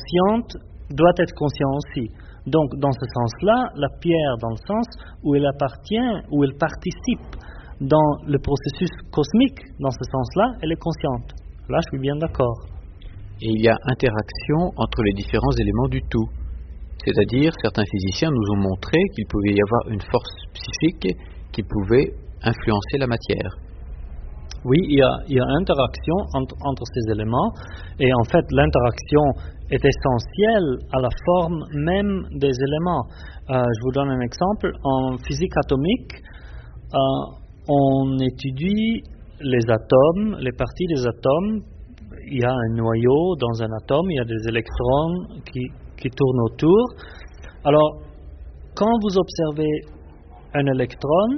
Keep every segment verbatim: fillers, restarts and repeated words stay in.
consciente doit être conscient aussi. Donc, dans ce sens-là, la pierre, dans le sens où elle appartient, où elle participe dans le processus cosmique, dans ce sens-là, elle est consciente. Là, je suis bien d'accord. Et il y a interaction entre les différents éléments du tout. C'est-à-dire, certains physiciens nous ont montré qu'il pouvait y avoir une force psychique qui pouvait influencer la matière. Oui, il y a, il y a interaction entre, entre ces éléments, et en fait, l'interaction est essentielle à la forme même des éléments. Euh, je vous donne un exemple. En physique atomique, euh, on étudie les atomes, les parties des atomes. Il y a un noyau dans un atome, il y a des électrons qui, qui tournent autour. Alors, quand vous observez un électron,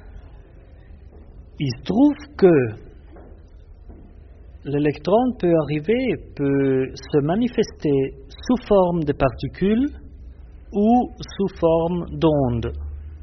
il se trouve que l'électron peut arriver, peut se manifester sous forme de particules ou sous forme d'ondes.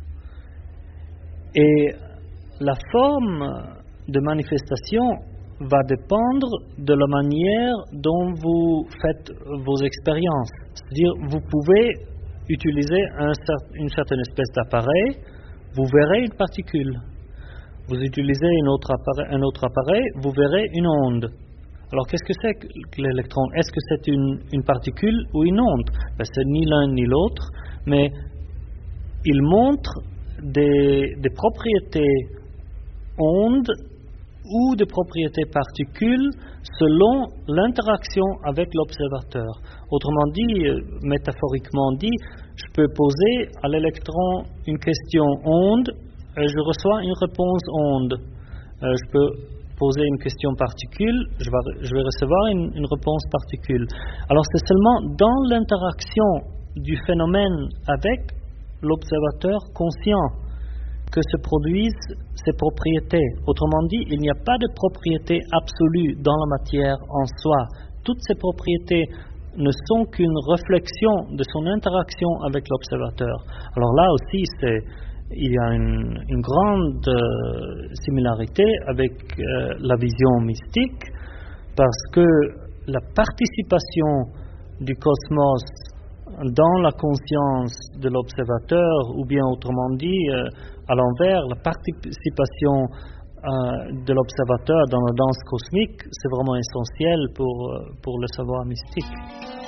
Et la forme de manifestation va dépendre de la manière dont vous faites vos expériences. C'est-à-dire, vous pouvez utiliser un, une certaine espèce d'appareil, vous verrez une particule. Vous utilisez une autre appareil, un autre appareil, vous verrez une onde. Alors, qu'est-ce que c'est que l'électron? Est-ce que c'est une, une particule ou une onde? Ben, c'est ni l'un ni l'autre, mais il montre des, des propriétés ondes ou des propriétés particules selon l'interaction avec l'observateur. Autrement dit, métaphoriquement dit, je peux poser à l'électron une question onde, et je reçois une réponse onde. Euh, je peux poser une question particule, je vais, je vais recevoir une, une réponse particule. Alors c'est seulement dans l'interaction du phénomène avec l'observateur conscient que se produisent ces propriétés. Autrement dit, il n'y a pas de propriété absolue dans la matière en soi. Toutes ces propriétés ne sont qu'une réflexion de son interaction avec l'observateur. Alors là aussi, c'est il y a une, une grande euh, similarité avec euh, la vision mystique, parce que la participation du cosmos dans la conscience de l'observateur, ou bien autrement dit, euh, à l'envers, la participation euh, de l'observateur dans la danse cosmique, c'est vraiment essentiel pour, pour le savoir mystique.